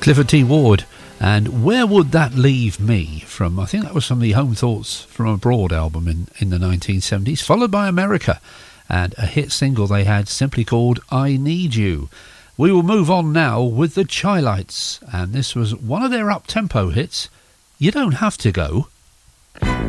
Clifford T. Ward, and Where Would That Leave Me? From, I think that was from the Home Thoughts from Abroad album in the 1970s, followed by America, and a hit single they had simply called I Need You. We will move on now with the Chi-Lites, and this was one of their up-tempo hits, You Don't Have to Go.